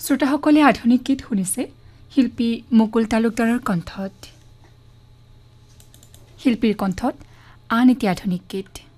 শ্ৰোতাসকলে আধুনিক গীত শুনিছে শিল্পী মুকুল তালুকদাৰৰ কণ্ঠত। শিল্পীৰ কণ্ঠত আন এটি আধুনিক গীত।